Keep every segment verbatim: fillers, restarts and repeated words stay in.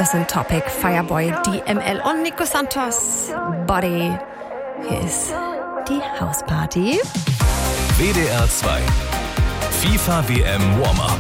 Das sind Topic, Fireboy, D M L und Nico Santos. Body. Hier ist die Hausparty. W D R zwei. FIFA W M Warm-Up.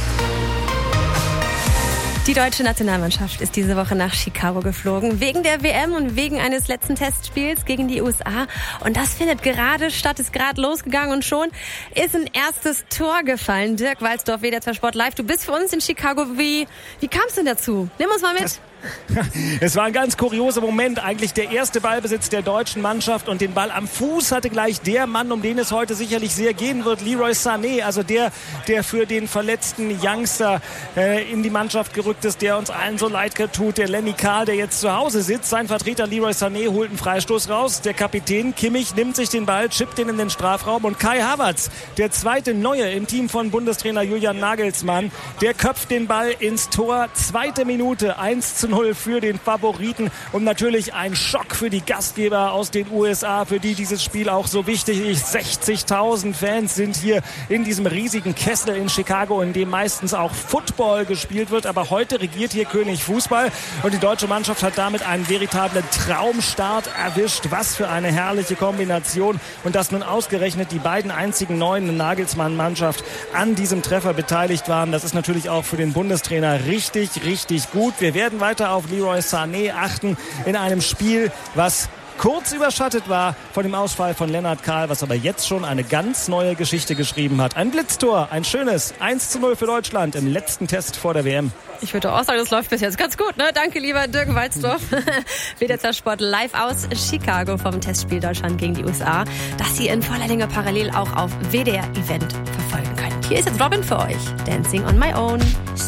Die deutsche Nationalmannschaft ist diese Woche nach Chicago geflogen, wegen der W M und wegen eines letzten Testspiels gegen die U S A. Und das findet gerade statt, ist gerade losgegangen und schon ist ein erstes Tor gefallen. Dirk Walzdorf, W D R zwei Sport Live, du bist für uns in Chicago. Wie, wie kam es denn dazu? Nimm uns mal mit. Das Es war ein ganz kurioser Moment, eigentlich der erste Ballbesitz der deutschen Mannschaft und den Ball am Fuß hatte gleich der Mann, um den es heute sicherlich sehr gehen wird, Leroy Sané, also der, der für den verletzten Youngster äh, in die Mannschaft gerückt ist, der uns allen so leid tut, der Lenny Kahl, der jetzt zu Hause sitzt. Sein Vertreter Leroy Sané holt einen Freistoß raus, der Kapitän Kimmich nimmt sich den Ball, chippt den in den Strafraum und Kai Havertz, der zweite Neue im Team von Bundestrainer Julian Nagelsmann, der köpft den Ball ins Tor, zweite Minute, eins zu null für den Favoriten und natürlich ein Schock für die Gastgeber aus den U S A, für die dieses Spiel auch so wichtig ist. sechzigtausend Fans sind hier in diesem riesigen Kessel in Chicago, in dem meistens auch Football gespielt wird, aber heute regiert hier König Fußball und die deutsche Mannschaft hat damit einen veritablen Traumstart erwischt. Was für eine herrliche Kombination und dass nun ausgerechnet die beiden einzigen neuen Nagelsmann-Mannschaft an diesem Treffer beteiligt waren, das ist natürlich auch für den Bundestrainer richtig, richtig gut. Wir werden weiter auf Leroy Sané achten in einem Spiel, was kurz überschattet war von dem Ausfall von Lennart Kahl, was aber jetzt schon eine ganz neue Geschichte geschrieben hat. Ein Blitztor, ein schönes eins zu null für Deutschland im letzten Test vor der W M. Ich würde auch sagen, das läuft bis jetzt ganz gut, ne? Danke, lieber Dirk Walzdorf. W D R zwei Sport live aus Chicago vom Testspiel Deutschland gegen die U S A, das Sie in voller Länge parallel auch auf W D R Event verfolgen können. Hier ist jetzt Robin für euch. Dancing on my own.